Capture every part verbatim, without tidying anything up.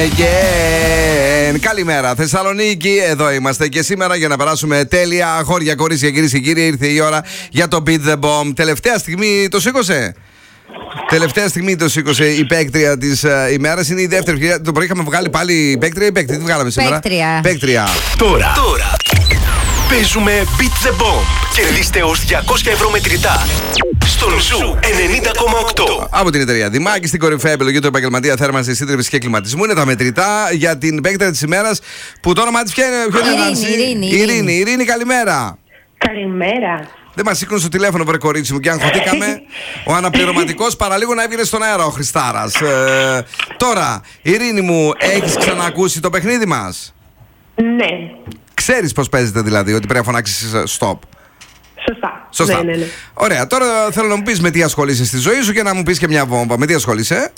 Again. Καλημέρα Θεσσαλονίκη, εδώ είμαστε και σήμερα για να περάσουμε τέλεια. Χώρια, κορίτσια, κυρίες και κύριοι, ήρθε η ώρα για το Beat the Bomb. Τελευταία στιγμή το σήκωσε. Τελευταία στιγμή το σήκωσε η παίκτρια της uh, ημέρας. Είναι η δεύτερη. Το πρωί είχαμε βγάλει πάλι παίκτρια ή παίκτη. Τι βγάλαμε σήμερα? Παίκτρια. Παίκτρια. Τώρα, τώρα παίζουμε Beat the Bomb. Κερδίστε ως διακόσια ευρώ μετρητά στον Ζου ενενήντα κόμμα οκτώ. Από την εταιρεία Δημάκη, στην κορυφαία επιλογή του επαγγελματία θέρμανσης, σύντρεψης και κλιματισμού. Είναι τα μετρητά για την παίκτρια της ημέρας που το όνομα της ποιο είναι? Ειρήνη. Ειρήνη, Ειρήνη, καλημέρα. Καλημέρα. Δεν μας σήκωνε στο τηλέφωνο, βρε κορίτσι μου, και αγχωθήκαμε. Ο αναπληρωματικός παραλίγο να έβγαινε στον αέρα, ο Χριστάρας. Ε, τώρα, Ειρήνη μου, έχεις ξανακούσει το παιχνίδι μας? Ναι. Ξέρεις πώς παίζεται δηλαδή, ότι πρέπει να φωνάξεις stop? Σωστά. Σωστά. Ναι, ναι, ναι. Ωραία, τώρα θέλω να μου πεις με τι ασχολείσαι στη ζωή σου και να μου πεις και μια βόμβα. Με τι ασχολείσαι?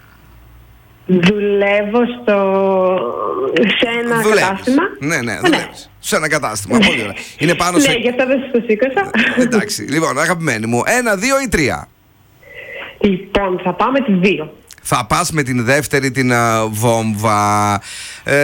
Δουλεύω στο... σε ένα Δουλεύεις. κατάστημα. Ναι, ναι, δουλεύεις. Σε ένα κατάστημα. Πολύ ωραία. Είναι πάνω σε. Ναι, γι' αυτό δεν σας το σήκωσα. Εντάξει, λοιπόν, αγαπημένη μου, ένα, δύο ή τρία? Λοιπόν, θα πάω με τις δύο. Θα πας με την δεύτερη την α, βόμβα. Ε,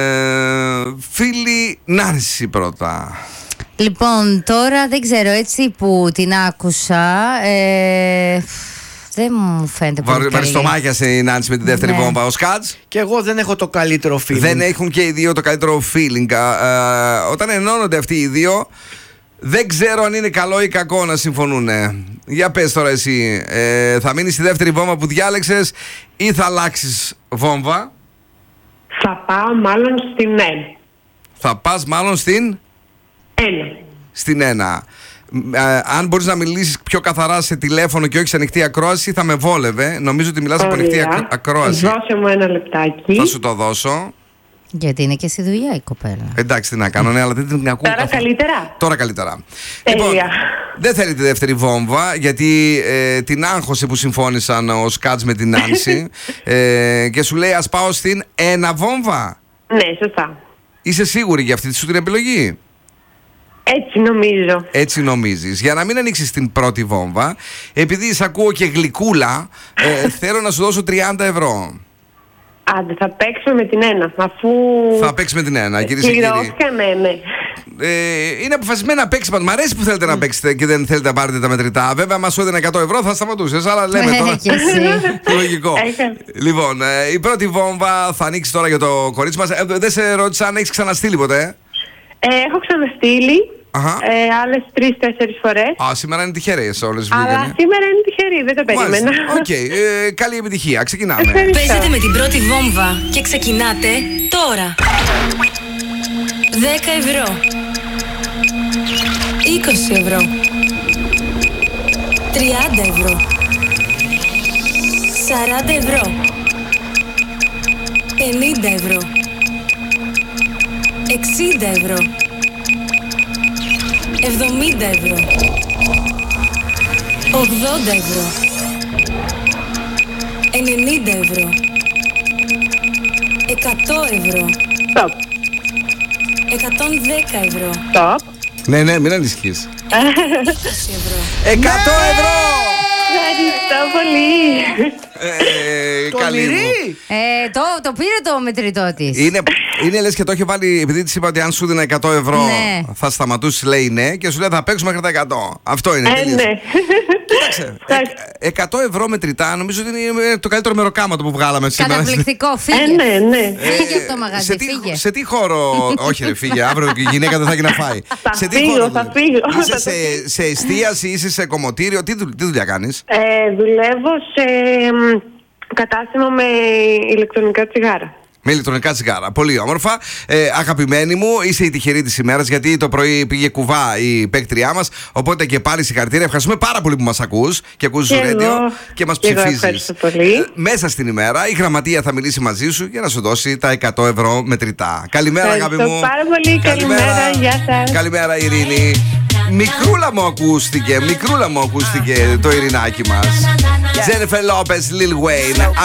φίλη Νάνση πρώτα. Λοιπόν, τώρα δεν ξέρω, έτσι που την άκουσα, ε, δεν μου φαίνεται πολύ καλή. Βαριστομάχιασε η Νάνση με τη δεύτερη Ναι. βόμβα. Ο Σκάτς. Και εγώ δεν έχω το καλύτερο feeling. Δεν έχουν και οι δύο το καλύτερο feeling. Α, α, όταν ενώνονται αυτοί οι δύο, δεν ξέρω αν είναι καλό ή κακό να συμφωνούν. Για πες τώρα εσύ, ε, θα μείνεις στη δεύτερη βόμβα που διάλεξες ή θα αλλάξεις βόμβα? Θα πάω μάλλον στην ένα. Θα πας μάλλον στην Ένα. στην ένα. Ε, αν μπορείς να μιλήσεις πιο καθαρά σε τηλέφωνο και όχι σε ανοιχτή ακρόαση, θα με βόλευε. Νομίζω ότι μιλάς από ανοιχτή Ωραία. ακ- ακρόαση. Δώσε μου ένα λεπτάκι. Θα σου το δώσω. Γιατί είναι και στη δουλειά η κοπέλα. Εντάξει, τι να κάνω, ναι, αλλά δεν την ακούω. Τώρα καθόλου. καλύτερα. Τώρα καλύτερα. Τέλεια. Λοιπόν, δεν θέλει τη δεύτερη βόμβα, γιατί ε, την άγχωσε που συμφώνησαν ο Σκάτς με την Νάνση ε, και σου λέει ας πάω στην ένα βόμβα. Ναι, σωστά. Είσαι σίγουρη για αυτή σου την επιλογή? Έτσι νομίζω. Έτσι νομίζεις. Για να μην ανοίξεις την πρώτη βόμβα, επειδή σε ακούω και γλυκούλα, ε, θέλω να σου δώσω τριάντα ευρώ. Άντε, θα παίξουμε με την ένα, αφού... Θα παίξει με την ένα, κυρίες και κύριοι. Πληρώθηκα, ναι, ναι. Ε, είναι αποφασισμένο να παίξει. Μ' αρέσει που θέλετε να παίξετε και δεν θέλετε να πάρετε τα μετρητά. Βέβαια, μα σου έδινε εκατό ευρώ, θα σταματούσες. Αλλά λέμε τώρα. Και εσύ. Λογικό. Έκανε. Λοιπόν, ε, η πρώτη βόμβα θα ανοίξει τώρα για το κορίτσι μας. Ε, δεν σε ρώτησα αν έχεις ξαναστείλει ποτέ. Ε, έχω ξαναστείλει Αχα. ε, άλλες τρεις-τέσσερις φορές. Α, σήμερα είναι τυχερές όλες Αλλά βγήκανε. σήμερα είναι τυχερή, δεν το περίμενα. Οκ, ε, καλή επιτυχία. Ξεκινάμε. Ευχαριστώ. Παίζετε με την πρώτη βόμβα και ξεκινάτε τώρα. δέκα ευρώ. είκοσι ευρώ. τριάντα ευρώ. σαράντα ευρώ. πενήντα ευρώ. εξήντα ευρώ. εβδομήντα ευρώ. ογδόντα ευρώ. ενενήντα ευρώ. εκατό ευρώ. Stop. εκατόν δέκα ευρώ. Stop. Ναι, ναι, μην ανησυχείς. είκοσι ευρώ. εκατό ευρώ! Ευχαριστώ πολύ. Ε, Το καλή μου. λυρί. Ε, το, το πήρε το μετρητό της. Είναι, είναι λες και το είχε βάλει, επειδή της είπα ότι αν σου δίνει εκατό ευρώ Ναι. θα σταματούσε, λέει ναι, και σου λέει θα παίξουμε μέχρι τα εκατό. Αυτό είναι. Ε, τελείως. ναι. Κοίταξε, Ευχαριστώ. ε, εκατό ευρώ μετρητά νομίζω ότι είναι το καλύτερο μεροκάματο που βγάλαμε σήμερα. Καταπληκτικό, φύγε. Ε, ναι, ναι. Φύγε από το μαγαζί, σε τι, φύγε. σε τι χώρο. Όχι, ρε, φύγε. Αύριο η γυναίκα δεν θα έχει να φάει. Θα σε τι φύγω, χώρο θα δουλεύεις? φύγω. Είσαι Θα σε, το σε εστίαση, είσαι σε κομμωτήριο. Τι, δουλ- τι δουλειά κάνεις? Ε, δουλεύω σε μ, κατάστημα με ηλεκτρονικά τσιγάρα. Με ηλεκτρονικά τσιγάρα. Πολύ όμορφα. Ε, αγαπημένη μου, είσαι η τυχερή της ημέρας, γιατί το πρωί πήγε κουβά η παίκτριά μας. Οπότε και πάλι συγχαρητήρια. Ευχαριστούμε πάρα πολύ που μας ακούς και ακούς Και το radio εγώ. και μας Και εγώ ψηφίζεις. ευχαριστώ πολύ. Ε, μέσα στην ημέρα η γραμματεία θα μιλήσει μαζί σου για να σου δώσει τα εκατό ευρώ μετρητά. Καλημέρα, αγάπη Ευχαριστώ μου. πάρα πολύ. Καλημέρα. Γεια σας. Καλημέρα, Ειρήνη. Μικρούλα μου ακούστηκε, μικρούλα μου ακούστηκε το Ειρηνάκι μας. Jennifer Lopez, Lil Wayne.